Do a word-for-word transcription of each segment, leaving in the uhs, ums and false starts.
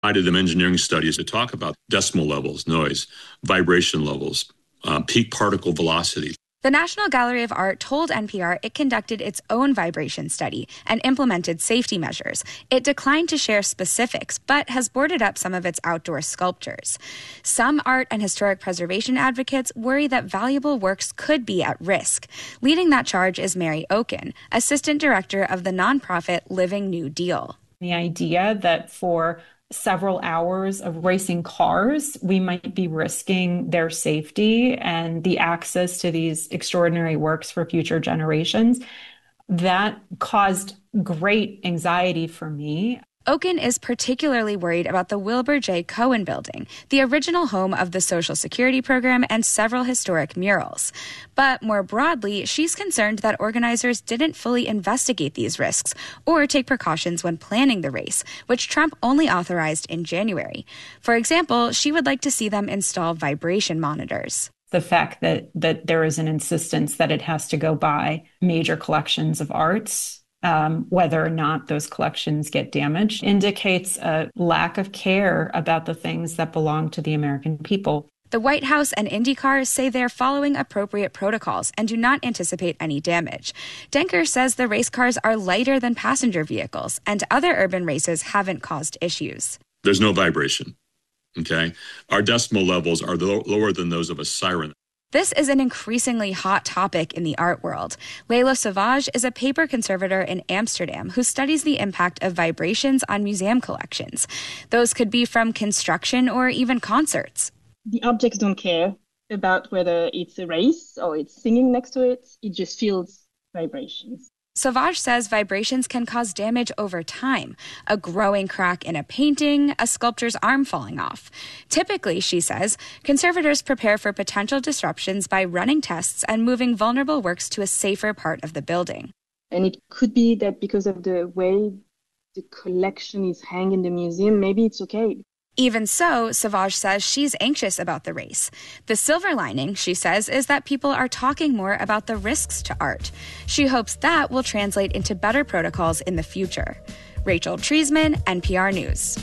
I did them engineering studies that talk about decimal levels, noise, vibration levels, uh, peak particle velocity. The National Gallery of Art told N P R it conducted its own vibration study and implemented safety measures. It declined to share specifics, but has boarded up some of its outdoor sculptures. Some art and historic preservation advocates worry that valuable works could be at risk. Leading that charge is Mary Oken, assistant director of the nonprofit Living New Deal. The idea that for several hours of racing cars, we might be risking their safety and the access to these extraordinary works for future generations, that caused great anxiety for me. Oken is particularly worried about the Wilbur J. Cohen Building, the original home of the Social Security program and several historic murals. But more broadly, she's concerned that organizers didn't fully investigate these risks or take precautions when planning the race, which Trump only authorized in January. For example, she would like to see them install vibration monitors. The fact that, that there is an insistence that it has to go by major collections of arts, Um, whether or not those collections get damaged, indicates a lack of care about the things that belong to the American people. The White House and IndyCar say they're following appropriate protocols and do not anticipate any damage. Denker says the race cars are lighter than passenger vehicles, and other urban races haven't caused issues. There's no vibration, okay? Our decimal levels are low, lower than those of a siren. This is an increasingly hot topic in the art world. Layla Savage is a paper conservator in Amsterdam who studies the impact of vibrations on museum collections. Those could be from construction or even concerts. The objects don't care about whether it's a race or it's singing next to it. It just feels vibrations. Savage says vibrations can cause damage over time, a growing crack in a painting, a sculptor's arm falling off. Typically, she says, conservators prepare for potential disruptions by running tests and moving vulnerable works to a safer part of the building. And it could be that because of the way the collection is hanging in the museum, maybe it's okay. Even so, Savage says she's anxious about the race. The silver lining, she says, is that people are talking more about the risks to art. She hopes that will translate into better protocols in the future. Rachel Treisman, N P R News.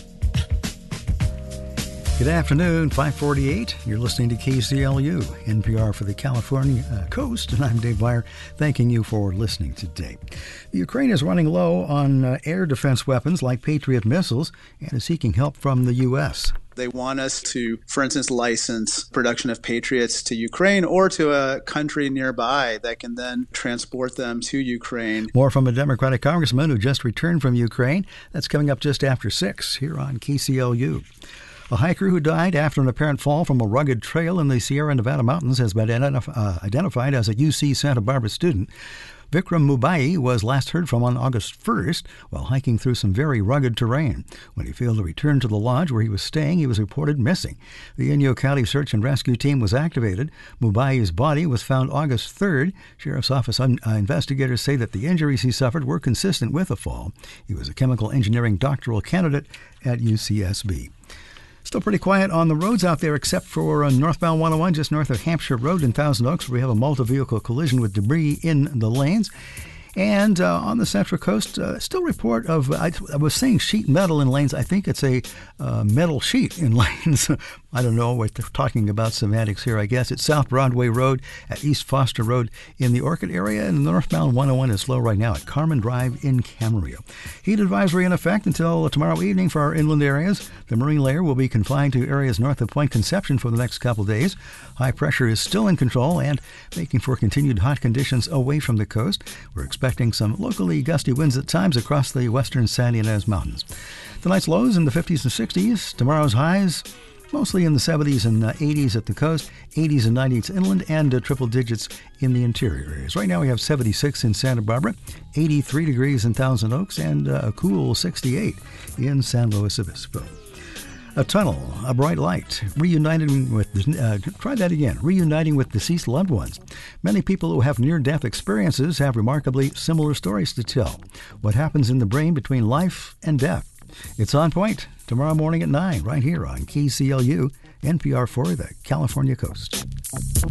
Good afternoon, five forty-eight. You're listening to K C L U, N P R for the California uh, coast, and I'm Dave Wire, thanking you for listening today. Ukraine is running low on uh, air defense weapons like Patriot missiles and is seeking help from the U S. They want us to, for instance, license production of Patriots to Ukraine or to a country nearby that can then transport them to Ukraine. More from a Democratic congressman who just returned from Ukraine. That's coming up just after six here on K C L U. A hiker who died after an apparent fall from a rugged trail in the Sierra Nevada mountains has been identif- uh, identified as a U C Santa Barbara student. Vikram Mubai was last heard from on August first while hiking through some very rugged terrain. When he failed to return to the lodge where he was staying, he was reported missing. The Inyo County Search and Rescue Team was activated. Mubai's body was found August third. Sheriff's Office un- uh, investigators say that the injuries he suffered were consistent with a fall. He was a chemical engineering doctoral candidate at U C S B. Still pretty quiet on the roads out there except for uh, northbound one oh one just north of Hampshire Road in Thousand Oaks, where we have a multi-vehicle collision with debris in the lanes. And uh, on the Central Coast, uh, still report of, I, I was saying sheet metal in lanes. I think it's a uh, metal sheet in lanes. I don't know what they're talking about semantics here, I guess. It's South Broadway Road at East Foster Road in the Orchid area, and the northbound one oh one is slow right now at Carmen Drive in Camarillo. Heat advisory in effect until tomorrow evening for our inland areas. The marine layer will be confined to areas north of Point Conception for the next couple days. High pressure is still in control and making for continued hot conditions away from the coast. We're expecting some locally gusty winds at times across the western San Ynez Mountains. Tonight's lows in the fifties and sixties. Tomorrow's highs mostly in the seventies and uh, eighties at the coast, eighties and nineties inland, and uh, triple digits in the interior areas. Right now we have seventy-six in Santa Barbara, eighty-three degrees in Thousand Oaks, and uh, a cool sixty-eight in San Luis Obispo. A tunnel, a bright light, reuniting with, uh, try that again, reuniting with deceased loved ones. Many people who have near-death experiences have remarkably similar stories to tell. What happens in the brain between life and death? It's On Point tomorrow morning at nine, right here on K C L U, N P R for the California Coast.